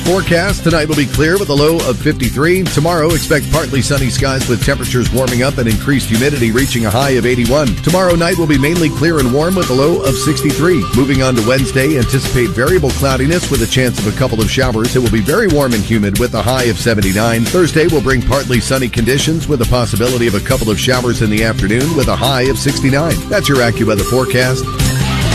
forecast. Tonight will be clear with a low of 53. Tomorrow, expect partly sunny skies with temperatures warming up and increased humidity reaching a high of 81. Tomorrow night will be mainly clear and warm with a low of 63. Moving on to Wednesday, anticipate variable cloudiness with a chance of a couple of showers. It will be very warm and humid with a high of 79. Thursday will bring partly sunny conditions with a possibility of a couple of showers in the afternoon with a high of 69. That's your AccuWeather forecast.